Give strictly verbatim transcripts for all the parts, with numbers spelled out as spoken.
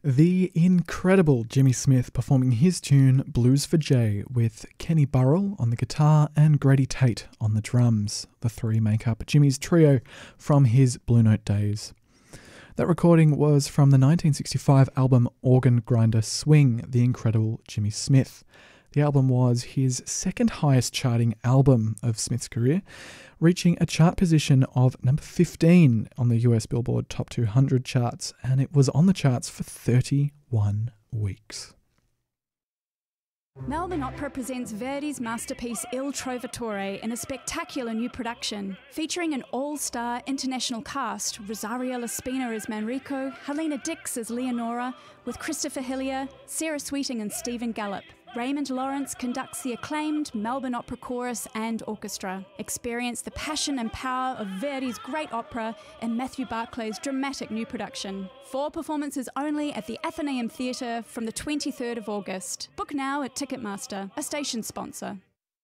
The incredible Jimmy Smith performing his tune Blues for Jay with Kenny Burrell on the guitar and Grady Tate on the drums. The three make up Jimmy's trio from his Blue Note days. That recording was from the nineteen sixty-five album Organ Grinder Swing, The Incredible Jimmy Smith. The album was his second highest charting album of Smith's career, reaching a chart position of number fifteen on the U S Billboard Top two hundred charts, and it was on the charts for thirty-one weeks. Melbourne Opera presents Verdi's masterpiece Il Trovatore in a spectacular new production, featuring an all-star international cast, Rosario Laspina as Manrico, Helena Dix as Leonora, with Christopher Hillier, Sarah Sweeting and Stephen Gallup. Raymond Lawrence conducts the acclaimed Melbourne Opera Chorus and Orchestra. Experience the passion and power of Verdi's great opera in Matthew Barclay's dramatic new production. Four performances only at the Athenaeum Theatre from the twenty-third of August. Book now at Ticketmaster, a station sponsor.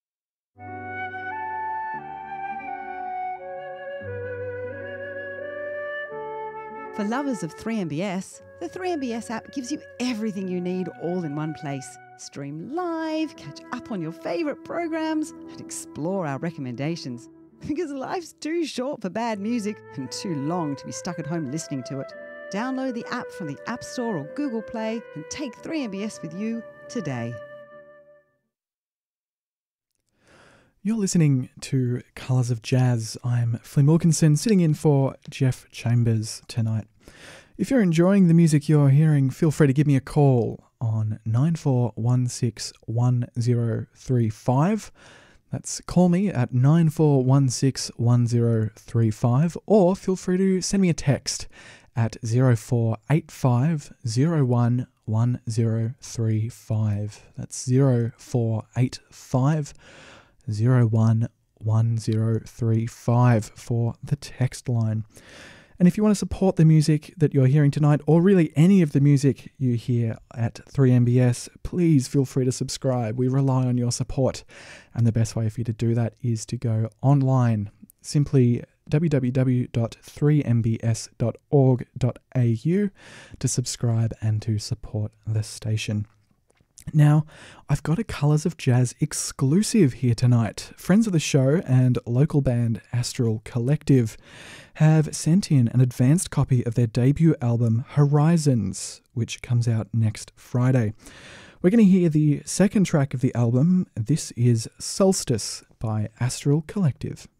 For lovers of three M B S, the three M B S app gives you everything you need all in one place. Stream live, catch up on your favourite programs, and explore our recommendations. Because life's too short for bad music and too long to be stuck at home listening to it. Download the app from the App Store or Google Play and take three M B S with you today. You're listening to Colours of Jazz. I'm Flynn Wilkinson, sitting in for Jeff Chambers tonight. If you're enjoying the music you're hearing, feel free to give me a call on nine four one six one zero three five. That's call me at nine four one six one zero three five, or feel free to send me a text at zero four eight five zero one one zero three five. That's zero four eight five zero one one zero three five for the text line. And if you want to support the music that you're hearing tonight, or really any of the music you hear at three M B S, please feel free to subscribe. We rely on your support, and the best way for you to do that is to go online. Simply w w w dot three m b s dot org dot a u to subscribe and to support the station. Now, I've got a Colours of Jazz exclusive here tonight. Friends of the show and local band Astral Collective have sent in an advanced copy of their debut album Horizons, which comes out next Friday. We're going to hear the second track of the album. This is Solstice by Astral Collective.